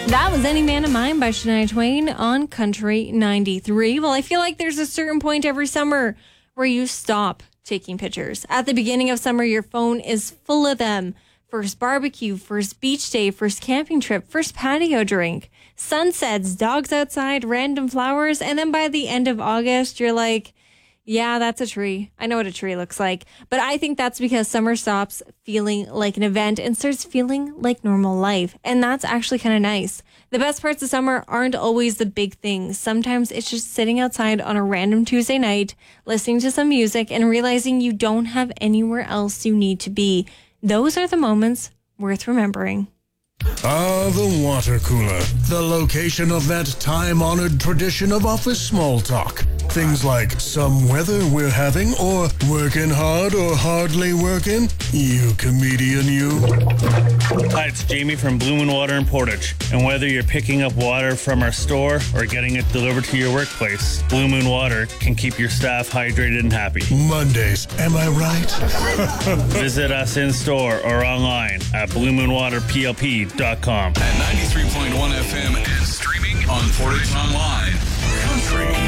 That was Any Man of Mine by Shania Twain on Country 93. Well, I feel like there's a certain point every summer where you stop taking pictures. At the beginning of summer, your phone is full of them. First barbecue, first beach day, first camping trip, first patio drink, sunsets, dogs outside, random flowers. And then by the end of August, you're like, yeah, that's a tree. I know what a tree looks like. But I think that's because summer stops feeling like an event and starts feeling like normal life. And that's actually kind of nice. The best parts of summer aren't always the big things. Sometimes it's just sitting outside on a random Tuesday night, listening to some music and realizing you don't have anywhere else you need to be. Those are the moments worth remembering. The water cooler. The location of that time-honored tradition of office small talk. Things like some weather we're having, or working hard or hardly working. You comedian, you. Hi, it's Jamie from Blue Moon Water in Portage. And whether you're picking up water from our store or getting it delivered to your workplace, Blue Moon Water can keep your staff hydrated and happy. Mondays, am I right? Visit us in store or online at bluemoonwaterplp.com. At 93.1 FM and streaming on Portage Online. Country